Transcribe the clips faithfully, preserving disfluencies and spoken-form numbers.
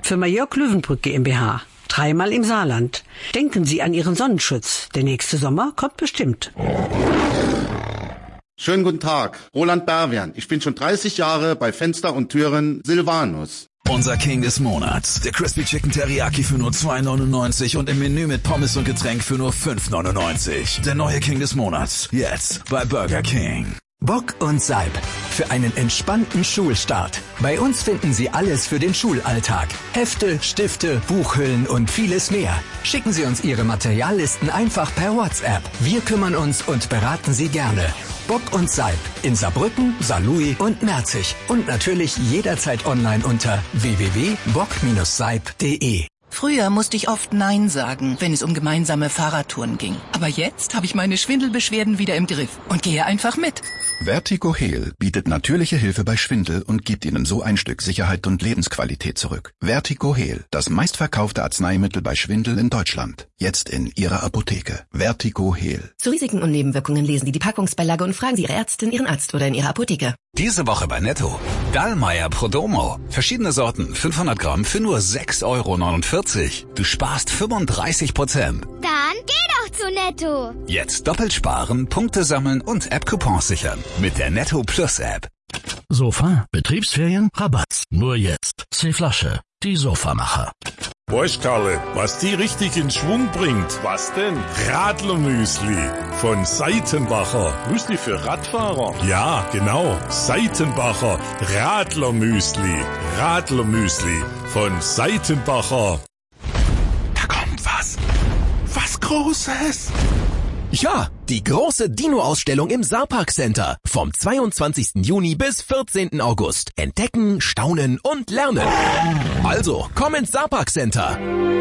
Firma Jörg Löwenbrück GmbH. Dreimal im Saarland. Denken Sie an Ihren Sonnenschutz. Der nächste Sommer kommt bestimmt. Schönen guten Tag, Roland Berwian. Ich bin schon dreißig Jahre bei Fenster und Türen Silvanus. Unser King des Monats. Der Crispy Chicken Teriyaki für nur zwei neunundneunzig und im Menü mit Pommes und Getränk für nur fünf neunundneunzig. Der neue King des Monats. Jetzt bei Burger King. Bock und Salb. Für einen entspannten Schulstart. Bei uns finden Sie alles für den Schulalltag. Hefte, Stifte, Buchhüllen und vieles mehr. Schicken Sie uns Ihre Materiallisten einfach per WhatsApp. Wir kümmern uns und beraten Sie gerne. Bock und Salb in Saarbrücken, Saarlouis und Merzig. Und natürlich jederzeit online unter w w w punkt bock salb punkt de. Früher musste ich oft Nein sagen, wenn es um gemeinsame Fahrradtouren ging. Aber jetzt habe ich meine Schwindelbeschwerden wieder im Griff und gehe einfach mit. Vertigo Heal bietet natürliche Hilfe bei Schwindel und gibt Ihnen so ein Stück Sicherheit und Lebensqualität zurück. Vertigo Heal, das meistverkaufte Arzneimittel bei Schwindel in Deutschland. Jetzt in Ihrer Apotheke. Vertigo Heal. Zu Risiken und Nebenwirkungen lesen Sie die Packungsbeilage und fragen Sie Ihre Ärztin, Ihren Arzt oder in Ihrer Apotheke. Diese Woche bei Netto. Dallmayr Prodomo. Verschiedene Sorten, fünfhundert Gramm für nur sechs Euro neunundvierzig. Du sparst fünfunddreißig Prozent. Dann geh doch zu Netto. Jetzt doppelt sparen, Punkte sammeln und App-Coupons sichern. Mit der Netto Plus App. Sofa, Betriebsferien, Rabatt. Nur jetzt. C-Flasche, die Sofamacher. Weißt, Karle, was die richtig in Schwung bringt? Was denn? Radlermüsli von Seitenbacher. Müsli für Radfahrer? Ja, genau. Seitenbacher Radlermüsli. Radlermüsli von Seitenbacher. Da kommt was. Was Großes? Ja, die große Dino-Ausstellung im Saarpark Center. Vom zweiundzwanzigsten Juni bis vierzehnten August. Entdecken, staunen und lernen. Also, komm ins Saarpark Center.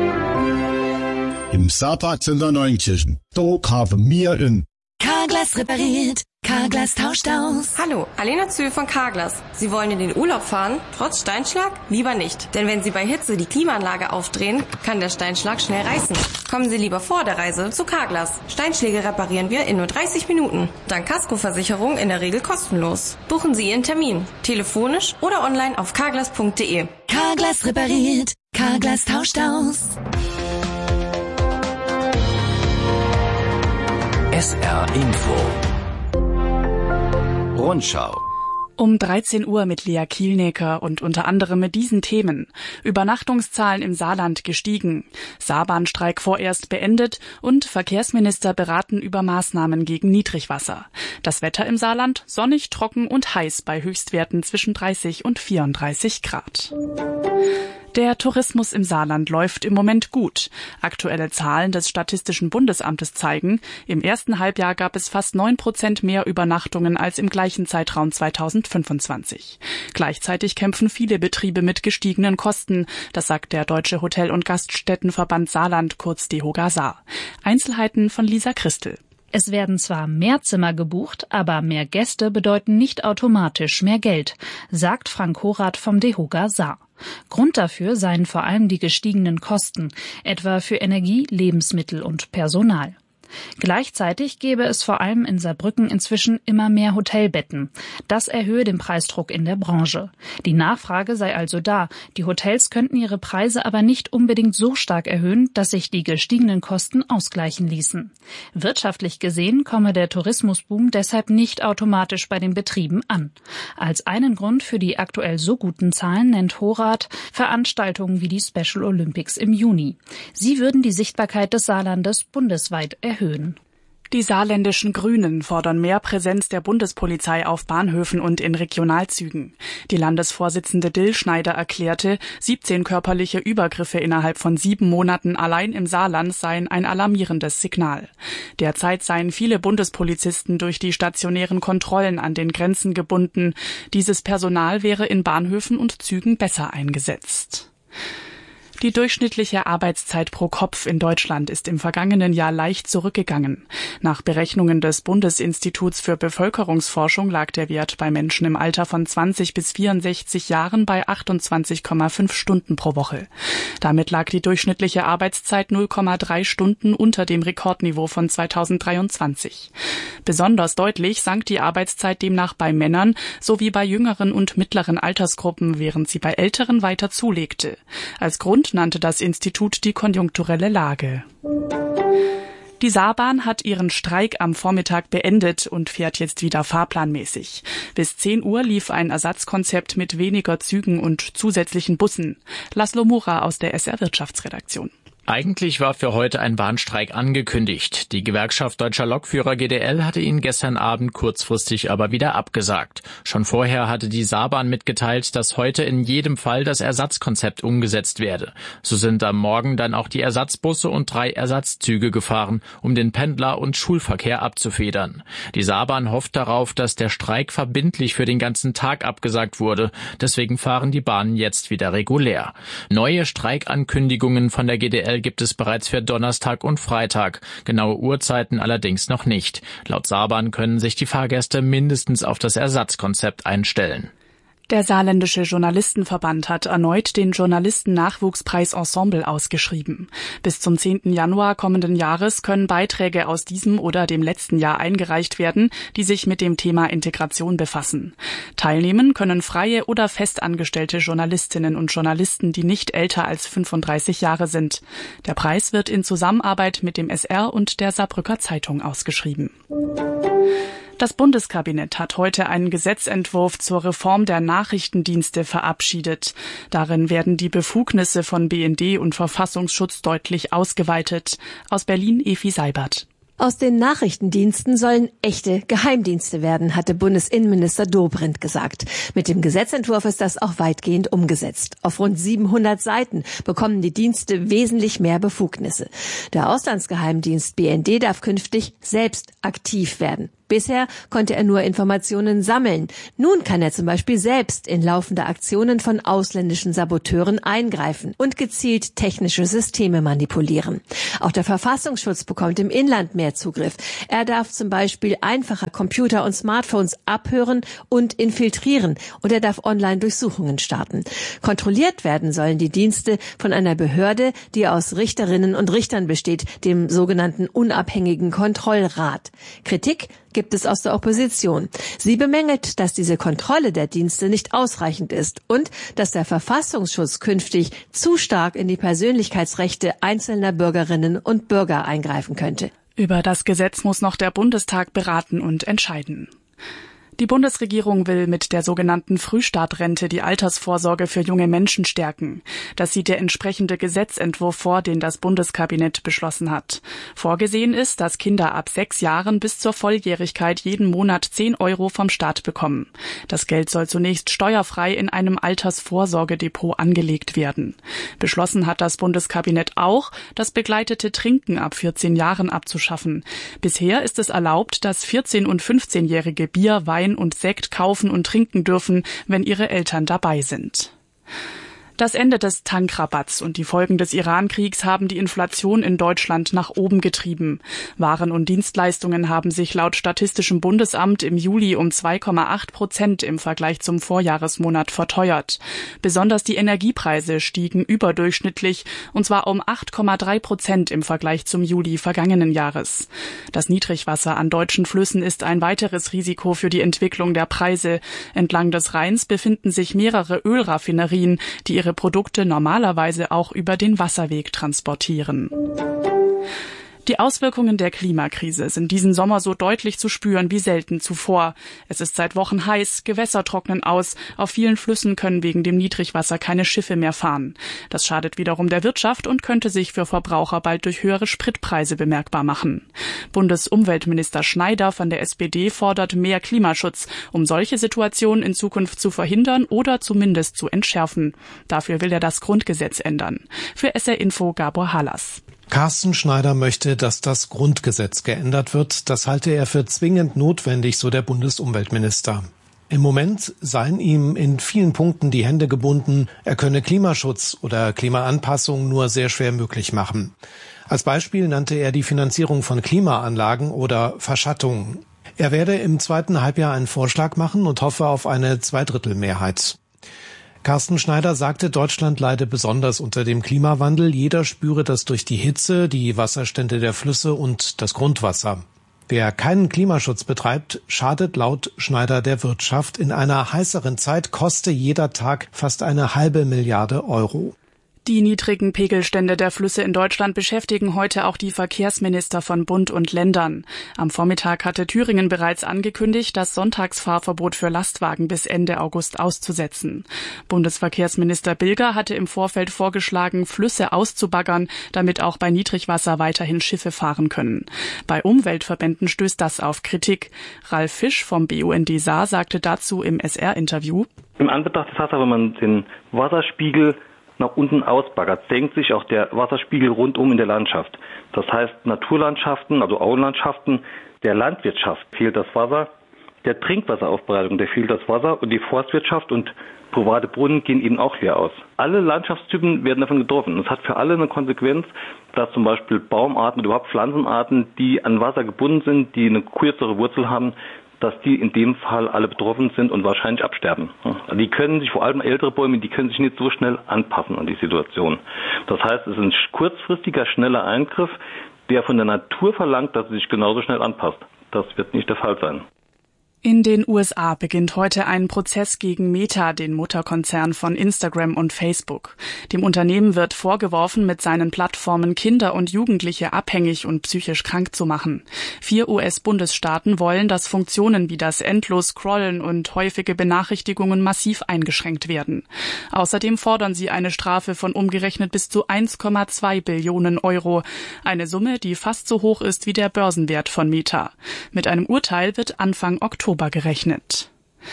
Im Saarpark Center Neunkirchen. Da kaufen wir in. Carglass repariert. Carglass tauscht aus. Hallo, Alena Zöhl von Carglass. Sie wollen in den Urlaub fahren, trotz Steinschlag? Lieber nicht. Denn wenn Sie bei Hitze die Klimaanlage aufdrehen, kann der Steinschlag schnell reißen. Kommen Sie lieber vor der Reise zu Carglass. Steinschläge reparieren wir in nur dreißig Minuten. Dank Kaskoversicherung in der Regel kostenlos. Buchen Sie Ihren Termin. Telefonisch oder online auf carglass punkt de. Carglass repariert. Carglass tauscht aus. S R Info. Rundschau. Um dreizehn Uhr mit Lea Kielnecker und unter anderem mit diesen Themen. Übernachtungszahlen im Saarland gestiegen, Saarbahnstreik vorerst beendet und Verkehrsminister beraten über Maßnahmen gegen Niedrigwasser. Das Wetter im Saarland sonnig, trocken und heiß bei Höchstwerten zwischen dreißig und vierunddreißig Grad. Der Tourismus im Saarland läuft im Moment gut. Aktuelle Zahlen des Statistischen Bundesamtes zeigen, im ersten Halbjahr gab es fast neun Prozent mehr Übernachtungen als im gleichen Zeitraum zweitausendfünfundzwanzig. Gleichzeitig kämpfen viele Betriebe mit gestiegenen Kosten, das sagt der Deutsche Hotel- und Gaststättenverband Saarland, kurz D H O G A Saar. Einzelheiten von Lisa Christel. Es werden zwar mehr Zimmer gebucht, aber mehr Gäste bedeuten nicht automatisch mehr Geld, sagt Frank Horath vom D H O G A Saar. Grund dafür seien vor allem die gestiegenen Kosten, etwa für Energie, Lebensmittel und Personal. Gleichzeitig gäbe es vor allem in Saarbrücken inzwischen immer mehr Hotelbetten. Das erhöhe den Preisdruck in der Branche. Die Nachfrage sei also da. Die Hotels könnten ihre Preise aber nicht unbedingt so stark erhöhen, dass sich die gestiegenen Kosten ausgleichen ließen. Wirtschaftlich gesehen komme der Tourismusboom deshalb nicht automatisch bei den Betrieben an. Als einen Grund für die aktuell so guten Zahlen nennt Horath Veranstaltungen wie die Special Olympics im Juni. Sie würden die Sichtbarkeit des Saarlandes bundesweit erhöhen. Die saarländischen Grünen fordern mehr Präsenz der Bundespolizei auf Bahnhöfen und in Regionalzügen. Die Landesvorsitzende Dill Schneider erklärte, siebzehn körperliche Übergriffe innerhalb von sieben Monaten allein im Saarland seien ein alarmierendes Signal. Derzeit seien viele Bundespolizisten durch die stationären Kontrollen an den Grenzen gebunden. Dieses Personal wäre in Bahnhöfen und Zügen besser eingesetzt. Die durchschnittliche Arbeitszeit pro Kopf in Deutschland ist im vergangenen Jahr leicht zurückgegangen. Nach Berechnungen des Bundesinstituts für Bevölkerungsforschung lag der Wert bei Menschen im Alter von zwanzig bis vierundsechzig Jahren bei achtundzwanzig Komma fünf Stunden pro Woche. Damit lag die durchschnittliche Arbeitszeit null Komma drei Stunden unter dem Rekordniveau von zweitausenddreiundzwanzig. Besonders deutlich sank die Arbeitszeit demnach bei Männern sowie bei jüngeren und mittleren Altersgruppen, während sie bei Älteren weiter zulegte. Als Grund nannte das Institut die konjunkturelle Lage. Die Saarbahn hat ihren Streik am Vormittag beendet und fährt jetzt wieder fahrplanmäßig. Bis zehn Uhr lief ein Ersatzkonzept mit weniger Zügen und zusätzlichen Bussen. Laszlo Mura aus der S R Wirtschaftsredaktion. Eigentlich war für heute ein Bahnstreik angekündigt. Die Gewerkschaft Deutscher Lokführer G D L hatte ihn gestern Abend kurzfristig aber wieder abgesagt. Schon vorher hatte die Saarbahn mitgeteilt, dass heute in jedem Fall das Ersatzkonzept umgesetzt werde. So sind am Morgen dann auch die Ersatzbusse und drei Ersatzzüge gefahren, um den Pendler- und Schulverkehr abzufedern. Die Saarbahn hofft darauf, dass der Streik verbindlich für den ganzen Tag abgesagt wurde. Deswegen fahren die Bahnen jetzt wieder regulär. Neue Streikankündigungen von der G D L gibt es bereits für Donnerstag und Freitag, genaue Uhrzeiten allerdings noch nicht. Laut Saarbahn können sich die Fahrgäste mindestens auf das Ersatzkonzept einstellen. Der Saarländische Journalistenverband hat erneut den Journalisten-Nachwuchspreis Ensemble ausgeschrieben. Bis zum zehnten Januar kommenden Jahres können Beiträge aus diesem oder dem letzten Jahr eingereicht werden, die sich mit dem Thema Integration befassen. Teilnehmen können freie oder festangestellte Journalistinnen und Journalisten, die nicht älter als fünfunddreißig Jahre sind. Der Preis wird in Zusammenarbeit mit dem S R und der Saarbrücker Zeitung ausgeschrieben. Das Bundeskabinett hat heute einen Gesetzentwurf zur Reform der Nachrichtendienste verabschiedet. Darin werden die Befugnisse von B N D und Verfassungsschutz deutlich ausgeweitet. Aus Berlin Evi Seibert. Aus den Nachrichtendiensten sollen echte Geheimdienste werden, hatte Bundesinnenminister Dobrindt gesagt. Mit dem Gesetzentwurf ist das auch weitgehend umgesetzt. Auf rund siebenhundert Seiten bekommen die Dienste wesentlich mehr Befugnisse. Der Auslandsgeheimdienst B N D darf künftig selbst aktiv werden. Bisher konnte er nur Informationen sammeln. Nun kann er zum Beispiel selbst in laufende Aktionen von ausländischen Saboteuren eingreifen und gezielt technische Systeme manipulieren. Auch der Verfassungsschutz bekommt im Inland mehr Zugriff. Er darf zum Beispiel einfacher Computer und Smartphones abhören und infiltrieren und er darf Online-Durchsuchungen starten. Kontrolliert werden sollen die Dienste von einer Behörde, die aus Richterinnen und Richtern besteht, dem sogenannten unabhängigen Kontrollrat. Kritik gibt es aus der Opposition. Sie bemängelt, dass diese Kontrolle der Dienste nicht ausreichend ist und dass der Verfassungsschutz künftig zu stark in die Persönlichkeitsrechte einzelner Bürgerinnen und Bürger eingreifen könnte. Über das Gesetz muss noch der Bundestag beraten und entscheiden. Die Bundesregierung will mit der sogenannten Frühstartrente die Altersvorsorge für junge Menschen stärken. Das sieht der entsprechende Gesetzentwurf vor, den das Bundeskabinett beschlossen hat. Vorgesehen ist, dass Kinder ab sechs Jahren bis zur Volljährigkeit jeden Monat zehn Euro vom Staat bekommen. Das Geld soll zunächst steuerfrei in einem Altersvorsorgedepot angelegt werden. Beschlossen hat das Bundeskabinett auch, das begleitete Trinken ab vierzehn Jahren abzuschaffen. Bisher ist es erlaubt, dass vierzehn- und fünfzehnjährige Bier, Wein und Sekt kaufen und trinken dürfen, wenn ihre Eltern dabei sind. Das Ende des Tankrabatts und die Folgen des Iran-Kriegs haben die Inflation in Deutschland nach oben getrieben. Waren und Dienstleistungen haben sich laut Statistischem Bundesamt im Juli um zwei Komma acht Prozent im Vergleich zum Vorjahresmonat verteuert. Besonders die Energiepreise stiegen überdurchschnittlich, und zwar um acht Komma drei Prozent im Vergleich zum Juli vergangenen Jahres. Das Niedrigwasser an deutschen Flüssen ist ein weiteres Risiko für die Entwicklung der Preise. Entlang des Rheins befinden sich mehrere Ölraffinerien, die ihre Produkte normalerweise auch über den Wasserweg transportieren. Die Auswirkungen der Klimakrise sind diesen Sommer so deutlich zu spüren wie selten zuvor. Es ist seit Wochen heiß, Gewässer trocknen aus, auf vielen Flüssen können wegen dem Niedrigwasser keine Schiffe mehr fahren. Das schadet wiederum der Wirtschaft und könnte sich für Verbraucher bald durch höhere Spritpreise bemerkbar machen. Bundesumweltminister Schneider von der S P D fordert mehr Klimaschutz, um solche Situationen in Zukunft zu verhindern oder zumindest zu entschärfen. Dafür will er das Grundgesetz ändern. Für S R Info Gabor Hallas. Carsten Schneider möchte, dass das Grundgesetz geändert wird. Das halte er für zwingend notwendig, so der Bundesumweltminister. Im Moment seien ihm in vielen Punkten die Hände gebunden, er könne Klimaschutz oder Klimaanpassung nur sehr schwer möglich machen. Als Beispiel nannte er die Finanzierung von Klimaanlagen oder Verschattungen. Er werde im zweiten Halbjahr einen Vorschlag machen und hoffe auf eine Zweidrittelmehrheit. Carsten Schneider sagte, Deutschland leide besonders unter dem Klimawandel. Jeder spüre das durch die Hitze, die Wasserstände der Flüsse und das Grundwasser. Wer keinen Klimaschutz betreibt, schadet laut Schneider der Wirtschaft. In einer heißeren Zeit koste jeder Tag fast eine halbe Milliarde Euro. Die niedrigen Pegelstände der Flüsse in Deutschland beschäftigen heute auch die Verkehrsminister von Bund und Ländern. Am Vormittag hatte Thüringen bereits angekündigt, das Sonntagsfahrverbot für Lastwagen bis Ende August auszusetzen. Bundesverkehrsminister Bilger hatte im Vorfeld vorgeschlagen, Flüsse auszubaggern, damit auch bei Niedrigwasser weiterhin Schiffe fahren können. Bei Umweltverbänden stößt das auf Kritik. Ralf Fisch vom B U N D Saar sagte dazu im S R-Interview: Im Anbetracht der Tatsache, wenn man den Wasserspiegel nach unten ausbaggert, senkt sich auch der Wasserspiegel rundum in der Landschaft. Das heißt, Naturlandschaften, also Auenlandschaften, der Landwirtschaft fehlt das Wasser, der Trinkwasseraufbereitung, der fehlt das Wasser und die Forstwirtschaft und private Brunnen gehen eben auch leer aus. Alle Landschaftstypen werden davon getroffen. Das hat für alle eine Konsequenz, dass zum Beispiel Baumarten oder überhaupt Pflanzenarten, die an Wasser gebunden sind, die eine kürzere Wurzel haben, dass die in dem Fall alle betroffen sind und wahrscheinlich absterben. Die können sich, vor allem ältere Bäume, die können sich nicht so schnell anpassen an die Situation. Das heißt, es ist ein kurzfristiger, schneller Eingriff, der von der Natur verlangt, dass sie sich genauso schnell anpasst. Das wird nicht der Fall sein. In den U S A beginnt heute ein Prozess gegen Meta, den Mutterkonzern von Instagram und Facebook. Dem Unternehmen wird vorgeworfen, mit seinen Plattformen Kinder und Jugendliche abhängig und psychisch krank zu machen. Vier U S-Bundesstaaten wollen, dass Funktionen wie das endlos Scrollen und häufige Benachrichtigungen massiv eingeschränkt werden. Außerdem fordern sie eine Strafe von umgerechnet bis zu eins Komma zwei Billionen Euro. Eine Summe, die fast so hoch ist wie der Börsenwert von Meta. Mit einem Urteil wird Anfang Oktober gerechnet.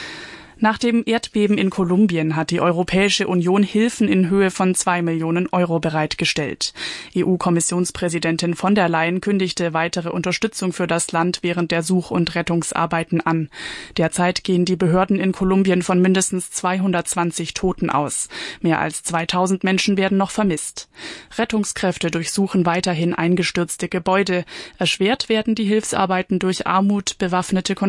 Nach dem Erdbeben in Kolumbien hat die Europäische Union Hilfen in Höhe von zwei Millionen Euro bereitgestellt. E U-Kommissionspräsidentin von der Leyen kündigte weitere Unterstützung für das Land während der Such- und Rettungsarbeiten an. Derzeit gehen die Behörden in Kolumbien von mindestens zweihundertzwanzig Toten aus. Mehr als zweitausend Menschen werden noch vermisst. Rettungskräfte durchsuchen weiterhin eingestürzte Gebäude. Erschwert werden die Hilfsarbeiten durch Armut, bewaffnete Konflikte